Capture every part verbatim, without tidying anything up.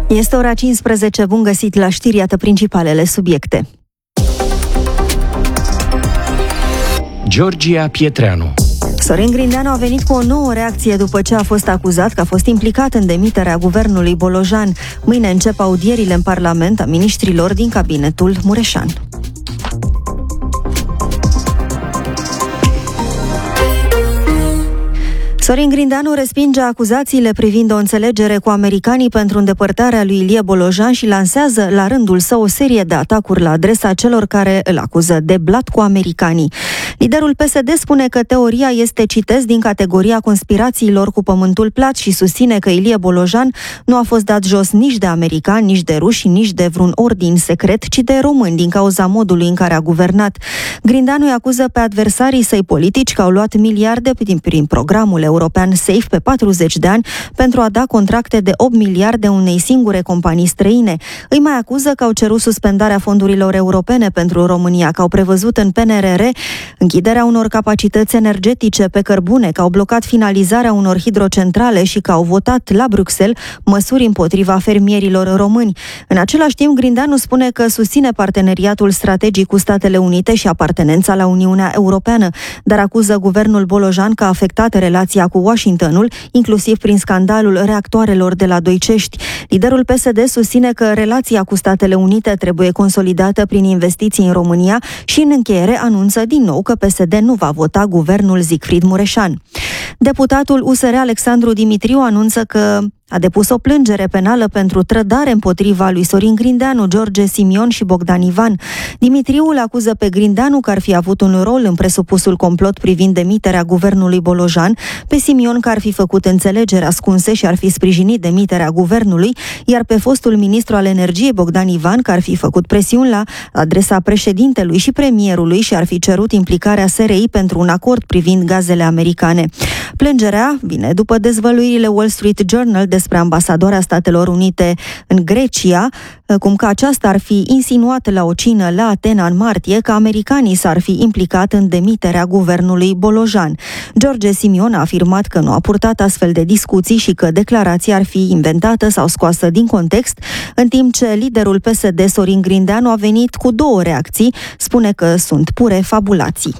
Este ora cincisprezece, bun găsit la știri, iată principalele subiecte. Georgia Pietreanu. Sorin Grindeanu a venit cu o nouă reacție după ce a fost acuzat că a fost implicat în demiterea guvernului Bolojan. Mâine încep audierile în Parlament a miniștrilor din cabinetul Mureșan. Sorin Grindeanu respinge acuzațiile privind o înțelegere cu americanii pentru îndepărtarea lui Ilie Bolojan și lansează la rândul său o serie de atacuri la adresa celor care îl acuză de blat cu americanii. Liderul P S D spune că teoria este, citez, din categoria conspirațiilor cu pământul plat și susține că Ilie Bolojan nu a fost dat jos nici de americani, nici de ruși, nici de vreun ordin secret, ci de români din cauza modului în care a guvernat. Grindeanu îi acuză pe adversarii săi politici că au luat miliarde prin, prin programul european SAFE pe patruzeci de ani pentru a da contracte de opt miliarde unei singure companii străine. Îi mai acuză că au cerut suspendarea fondurilor europene pentru România, că au prevăzut în P N R R închiderea unor capacități energetice pe cărbune, că au blocat finalizarea unor hidrocentrale și că au votat la Bruxelles măsuri împotriva fermierilor români. În același timp, Grindeanu spune că susține parteneriatul strategic cu Statele Unite și apartenența la Uniunea Europeană, dar acuză guvernul Bolojan că a afectat relația cu Washingtonul, inclusiv prin scandalul reactoarelor de la Doicești. Liderul P S D susține că relația cu Statele Unite trebuie consolidată prin investiții în România și în încheiere anunță din nou că P S D nu va vota guvernul Siegfried Mureșan. Deputatul U S R Alexandru Dimitriu anunță că a depus o plângere penală pentru trădare împotriva lui Sorin Grindeanu, George Simion și Bogdan Ivan. Dimitriu îl acuză pe Grindeanu că ar fi avut un rol în presupusul complot privind demiterea guvernului Bolojan, pe Simion că ar fi făcut înțelegeri ascunse și ar fi sprijinit demiterea guvernului, iar pe fostul ministru al energiei Bogdan Ivan că ar fi făcut presiuni la adresa președintelui și premierului și ar fi cerut implicarea S R I pentru un acord privind gazele americane. Plângerea vine după dezvăluirile Wall Street Journal despre ambasadoarea Statelor Unite în Grecia, cum că aceasta ar fi insinuat la o cină la Atena în martie că americanii s-ar fi implicat în demiterea guvernului Bolojan. George Simion a afirmat că nu a purtat astfel de discuții și că declarația ar fi inventată sau scoasă din context, în timp ce liderul P S D Sorin Grindeanu a venit cu două reacții, spune că sunt pure fabulații.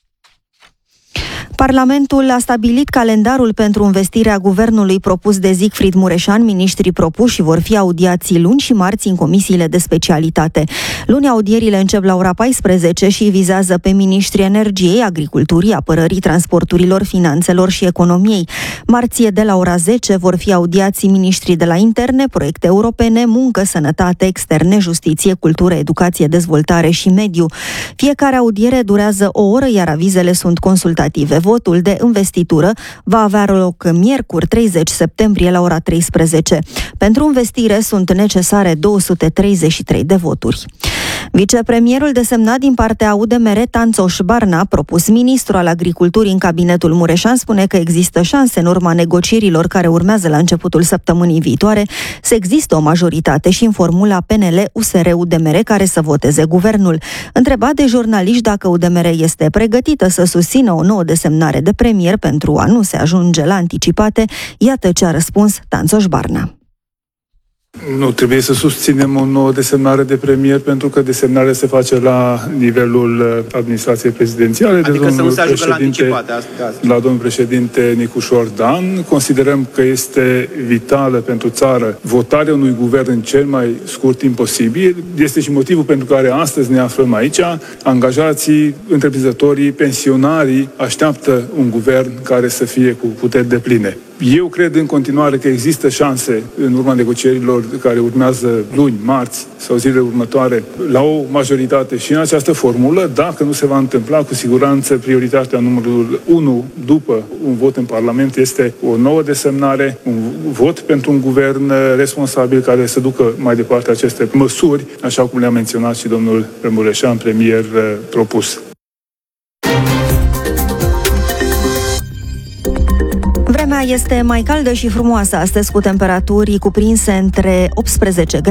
Parlamentul a stabilit calendarul pentru învestirea guvernului propus de Siegfried Mureșan. Miniștrii propuși vor fi audiați luni și marți în comisiile de specialitate. Luni audierile încep la ora paisprezece și vizează pe miniștrii energiei, agriculturii, apărării, transporturilor, finanțelor și economiei. Marție de la ora zece vor fi audiați miniștrii de la interne, proiecte europene, muncă, sănătate, externe, justiție, cultură, educație, dezvoltare și mediu. Fiecare audiere durează o oră, iar avizele sunt consultative. Votul de investitură va avea loc miercuri treizeci septembrie la ora treisprezece. Pentru investire sunt necesare două sute treizeci și trei de voturi. Vicepremierul desemnat din partea U D M R, Tanțoș Barna, propus ministru al agriculturii în cabinetul Mureșan, spune că există șanse în urma negocierilor care urmează la începutul săptămânii viitoare să există o majoritate și în formula P N L U S R U D M R care să voteze guvernul. Întrebat de jurnaliști dacă U D M R este pregătită să susțină o nouă desemnare de premier pentru a nu se ajunge la anticipate, iată ce a răspuns Tanțoș Barna. Nu trebuie să susținem o nouă desemnare de premier, pentru că desemnarea se face la nivelul administrației prezidențiale. Adică de domnul să nu se ajungă la președinte, anticipate astăzi. La domnul președinte Nicușor Dan. Considerăm că este vitală pentru țară votarea unui guvern în cel mai scurt timp posibil. Este și motivul pentru care astăzi ne aflăm aici. Angajații, întreprinzătorii, pensionarii așteaptă un guvern care să fie cu puteri depline. Eu cred în continuare că există șanse în urma negocierilor care urmează luni, marți sau zilele următoare la o majoritate și în această formulă. Dacă nu se va întâmpla, cu siguranță prioritatea numărul unu după un vot în Parlament este o nouă desemnare, un vot pentru un guvern responsabil care să ducă mai departe aceste măsuri, așa cum le-a menționat și domnul Mureșan, premier propus. Vremea este mai caldă și frumoasă astăzi, cu temperaturi cuprinse între optsprezece